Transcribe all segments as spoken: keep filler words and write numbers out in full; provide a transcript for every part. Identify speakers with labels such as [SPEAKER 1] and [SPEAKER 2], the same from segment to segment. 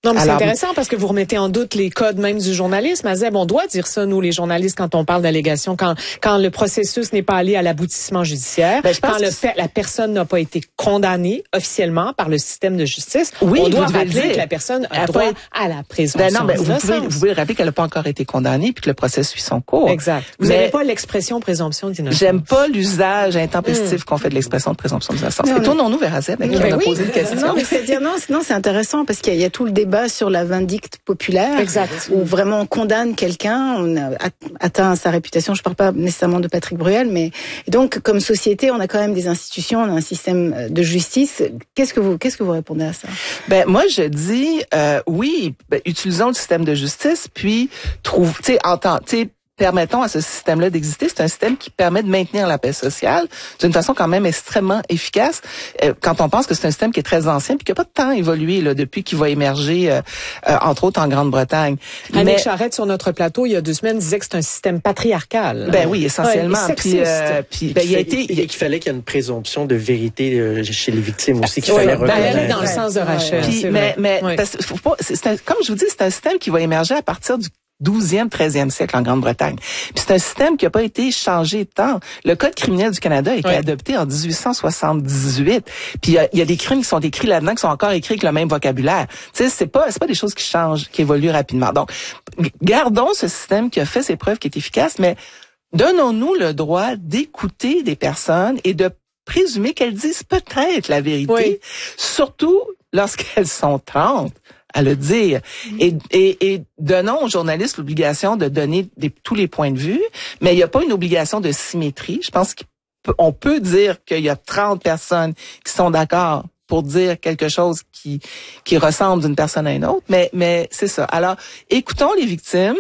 [SPEAKER 1] Non, mais
[SPEAKER 2] Alors,
[SPEAKER 1] c'est intéressant parce que vous remettez en doute les codes même du journalisme. Azeb, on doit dire ça, nous, les journalistes, quand on parle d'allégations, quand, quand le processus n'est pas allé à l'aboutissement judiciaire,
[SPEAKER 2] ben, je pense
[SPEAKER 1] quand le,
[SPEAKER 2] que
[SPEAKER 1] la personne n'a pas été condamnée officiellement par le système de justice,
[SPEAKER 2] oui,
[SPEAKER 1] on doit
[SPEAKER 2] vous devez
[SPEAKER 1] rappeler
[SPEAKER 2] dire.
[SPEAKER 1] que la personne a
[SPEAKER 2] Elle
[SPEAKER 1] droit
[SPEAKER 2] peut...
[SPEAKER 1] à la présomption
[SPEAKER 2] ben non, ben, vous
[SPEAKER 1] d'innocence.
[SPEAKER 2] pouvez, vous pouvez rappeler qu'elle n'a pas encore été condamnée puis que le procès suit son cours.
[SPEAKER 1] Exact. Vous
[SPEAKER 2] Mais
[SPEAKER 1] n'avez pas l'expression présomption d'innocence.
[SPEAKER 2] j'aime pas l'usage intempestif
[SPEAKER 1] Mm.
[SPEAKER 2] qu'on fait de l'expression de présomption d'innocence.
[SPEAKER 3] Non,
[SPEAKER 2] Et tournons-nous vers Azeb, à qui
[SPEAKER 1] Ben
[SPEAKER 2] on a
[SPEAKER 1] oui.
[SPEAKER 2] posé une question.
[SPEAKER 3] Non, mais c'est-à-dire, non, non, c'est intéressant parce qu'il y, y a tout le débat sur la vindicte populaire.
[SPEAKER 1] Exact.
[SPEAKER 3] Où vraiment on condamne quelqu'un, on a atteint sa réputation. Je parle pas nécessairement de Patrick Bruel, mais et donc comme société, on a quand même des institutions, on a un système de justice. Qu'est-ce que vous, qu'est-ce que vous répondez à ça?
[SPEAKER 2] Ben moi je dis euh, oui, ben, utilisons le système de justice, puis trouve, tu sais, entend, tu sais. Permettons à ce système-là d'exister. C'est un système qui permet de maintenir la paix sociale d'une façon quand même extrêmement efficace. Euh, quand on pense que c'est un système qui est très ancien puis qui n'a pas de temps évolué là, depuis qu'il va émerger, euh, euh, entre autres en Grande-Bretagne.
[SPEAKER 1] Annick
[SPEAKER 2] Mais
[SPEAKER 1] Charrette, sur notre plateau, il y a deux semaines, disait que c'est un système patriarcal.
[SPEAKER 2] ben oui, essentiellement.
[SPEAKER 1] Ouais, et
[SPEAKER 2] puis,
[SPEAKER 1] sexiste.
[SPEAKER 2] euh, puis ben, il a été,
[SPEAKER 4] il qu'il fallait qu'il y ait une présomption de vérité euh, chez les victimes aussi qu'il
[SPEAKER 1] Ouais,
[SPEAKER 4] fallait
[SPEAKER 1] ben, elle est
[SPEAKER 4] reconnaître.
[SPEAKER 1] dans le sens de Rachel.
[SPEAKER 2] Puis,
[SPEAKER 1] c'est
[SPEAKER 2] mais,
[SPEAKER 1] vrai.
[SPEAKER 2] mais
[SPEAKER 1] Ouais.
[SPEAKER 2] parce, faut pas, c'est, c'est un, comme je vous dis, c'est un système qui va émerger à partir du douzième, treizième siècle en Grande-Bretagne. Puis c'est un système qui n'a pas été changé tant. Le Code criminel du Canada a été
[SPEAKER 1] ouais.
[SPEAKER 2] adopté en dix-huit cent soixante-dix-huit. Puis il y a, y a des crimes qui sont écrits là-dedans qui sont encore écrits avec le même vocabulaire. Tu sais, c'est pas c'est pas des choses qui changent, qui évoluent rapidement. Donc, gardons ce système qui a fait ses preuves, qui est efficace, mais donnons-nous le droit d'écouter des personnes et de présumer qu'elles disent peut-être la vérité,
[SPEAKER 1] Oui.
[SPEAKER 2] surtout lorsqu'elles sont trente à le dire. Et, et, et donnons aux journalistes l'obligation de donner des, tous les points de vue, mais il n'y a pas une obligation de symétrie. Je pense qu'on peut dire qu'il y a trente personnes qui sont d'accord pour dire quelque chose qui, qui ressemble d'une personne à une autre, mais, mais c'est ça. Alors, écoutons les victimes,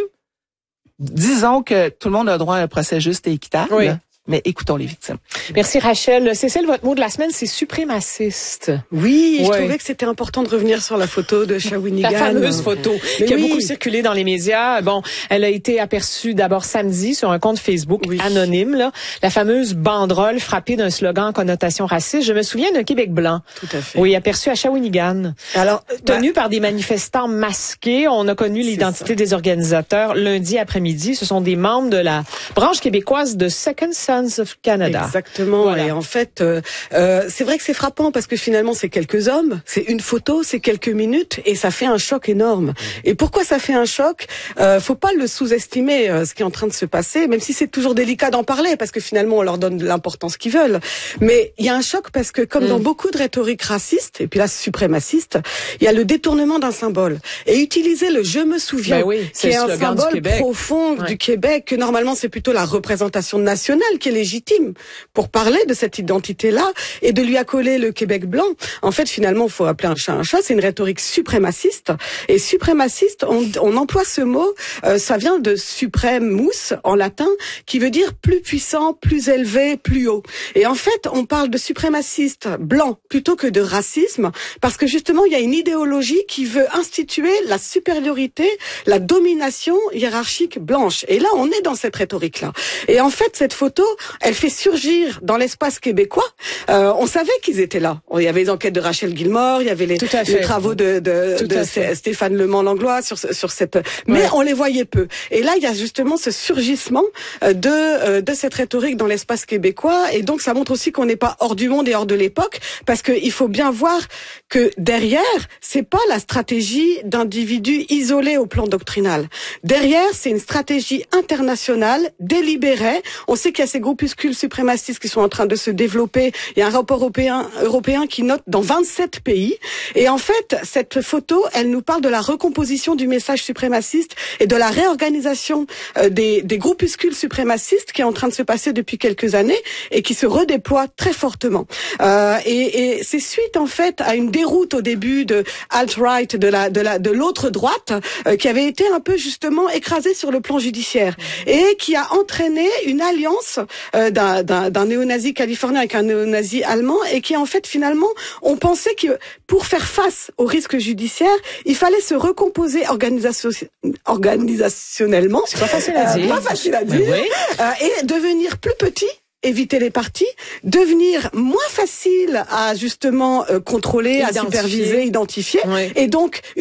[SPEAKER 2] disons que tout le monde a droit à un procès juste et équitable,
[SPEAKER 1] Oui.
[SPEAKER 2] mais écoutons les victimes.
[SPEAKER 1] Merci Rachel. Cécile, votre mot de la semaine, c'est suprémaciste.
[SPEAKER 5] Oui, je
[SPEAKER 1] Ouais.
[SPEAKER 5] trouvais que c'était important de revenir sur la photo de Shawinigan.
[SPEAKER 1] La fameuse photo
[SPEAKER 5] Mais
[SPEAKER 1] qui a
[SPEAKER 5] oui.
[SPEAKER 1] beaucoup circulé dans les médias. Bon, elle a été aperçue d'abord samedi sur un compte Facebook
[SPEAKER 5] Oui.
[SPEAKER 1] anonyme, là. La fameuse banderole frappée d'un slogan en connotation raciste. Je me souviens d'un Québec blanc.
[SPEAKER 5] Tout à fait.
[SPEAKER 1] Oui, aperçu à Shawinigan.
[SPEAKER 5] Alors,
[SPEAKER 1] Tenu par des manifestants masqués. On a connu
[SPEAKER 5] C'est
[SPEAKER 1] l'identité
[SPEAKER 5] ça.
[SPEAKER 1] des organisateurs lundi après-midi. Ce sont des membres de la branche québécoise de Second Sons of Canada.
[SPEAKER 5] Exactement.
[SPEAKER 1] Voilà.
[SPEAKER 5] Et en fait, euh, euh, c'est vrai que c'est frappant parce que finalement, c'est quelques hommes, c'est une photo, c'est quelques minutes, et ça fait un choc énorme. Et pourquoi ça fait un choc euh, Faut pas le sous-estimer, euh, ce qui est en train de se passer, même si c'est toujours délicat d'en parler, parce que finalement, on leur donne l'importance qu'ils veulent. Mais il y a un choc parce que, comme
[SPEAKER 1] Mm.
[SPEAKER 5] dans beaucoup de rhétorique raciste, et puis là, suprémaciste, il y a le détournement d'un symbole. Et utiliser le « je me souviens
[SPEAKER 1] Ben oui, », c'est
[SPEAKER 5] qui est
[SPEAKER 1] le
[SPEAKER 5] un
[SPEAKER 1] slogan du
[SPEAKER 5] symbole
[SPEAKER 1] Québec.
[SPEAKER 5] profond
[SPEAKER 1] Ouais.
[SPEAKER 5] du Québec, que normalement, c'est plutôt la représentation nationale qui est légitime pour parler de cette identité-là et de lui accoler le Québec blanc. En fait, finalement, il faut appeler un chat un chat. C'est une rhétorique suprémaciste. Et suprémaciste, on, on emploie ce mot, euh, ça vient de supremus en latin, qui veut dire plus puissant, plus élevé, plus haut. Et en fait, on parle de suprémaciste blanc plutôt que de racisme, parce que justement, il y a une idéologie qui veut instituer la supériorité, la domination hiérarchique blanche. Et là, on est dans cette rhétorique-là. Et en fait, cette photo, elle fait surgir dans l'espace québécois. Euh, on savait qu'ils étaient là. Il y avait les enquêtes de Rachel Gilmore, il y avait les,
[SPEAKER 1] Tout à fait.
[SPEAKER 5] les travaux de, de,
[SPEAKER 1] Tout
[SPEAKER 5] de
[SPEAKER 1] à fait.
[SPEAKER 5] Stéphane Lemont-Langlois sur ce- sur cette. Mais
[SPEAKER 1] Ouais.
[SPEAKER 5] on les voyait peu. Et là, il y a justement ce surgissement euh, de euh, de cette rhétorique dans l'espace québécois. Et donc, ça montre aussi qu'on n'est pas hors du monde et hors de l'époque, parce que il faut bien voir que derrière, c'est pas la stratégie d'individus isolés au plan doctrinal. Derrière, c'est une stratégie internationale, délibérée. On sait qu'il y a ces groupuscules suprémacistes qui sont en train de se développer. Il y a un rapport européen, européen qui note dans vingt-sept pays. Et en fait, cette photo, elle nous parle de la recomposition du message suprémaciste et de la réorganisation euh, des, des groupuscules suprémacistes qui est en train de se passer depuis quelques années et qui se redéploie très fortement. Euh, et et c'est suite en fait à une déroute au début de alt-right, de la de la de l'autre droite, euh, qui avait été un peu justement écrasée sur le plan judiciaire et qui a entraîné une alliance euh, d'un d'un d'un néo-nazi californien avec un néo-nazi allemand, et qui en fait finalement on pensait que pour faire face au risque judiciaire, il fallait se recomposer organisation, organisationnellement.
[SPEAKER 1] C'est pas facile à
[SPEAKER 5] Euh,
[SPEAKER 1] dire.
[SPEAKER 5] pas facile à
[SPEAKER 1] Ben
[SPEAKER 5] dire.
[SPEAKER 1] oui.
[SPEAKER 5] Euh, et devenir plus petit, éviter les partis, devenir moins facile à justement euh, contrôler, à
[SPEAKER 1] Identifier.
[SPEAKER 5] superviser, identifier,
[SPEAKER 1] Oui.
[SPEAKER 5] et donc